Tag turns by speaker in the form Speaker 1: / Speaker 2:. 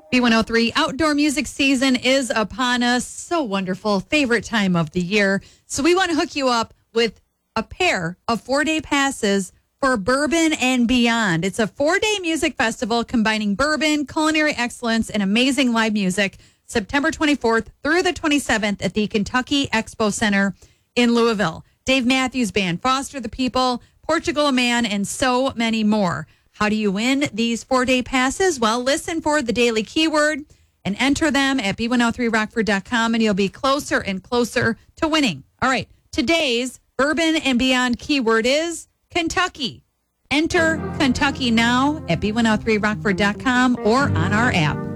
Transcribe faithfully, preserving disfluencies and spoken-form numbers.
Speaker 1: B one oh three outdoor music season is upon us. So wonderful. Favorite time of the year. So we want to hook you up with a pair of four-day passes for Bourbon and Beyond. It's a four-day music festival combining bourbon, culinary excellence, and amazing live music. September twenty-fourth through the twenty-seventh at the Kentucky Expo Center in Louisville. Dave Matthews Band, Foster the People, Portugal a Man, and so many more. How do you win these four-day passes? Well, listen for the daily keyword and enter them at b one oh three rockford dot com, and you'll be closer and closer to winning. All right, today's Bourbon and Beyond keyword is Kentucky. Enter Kentucky now at b one oh three rockford dot com or on our app.